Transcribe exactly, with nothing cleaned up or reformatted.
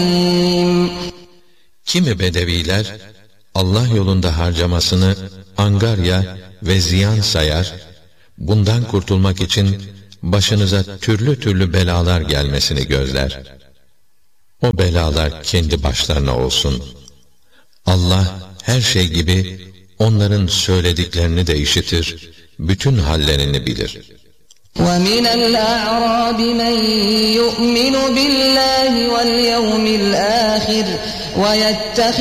Kimi bedeviler Allah yolunda harcamasını angarya ve ziyan sayar, bundan kurtulmak için başınıza türlü türlü belalar gelmesini gözler. O belalar kendi başlarına olsun. Allah her şey gibi onların söylediklerini de işitir, bütün hallerini bilir. وَمِنَ الْأَعْرَابِ مَنْ يُؤْمِنُ بِاللَّهِ وَالْيَوْمِ الْآخِرِ وَيَتَّخِذُ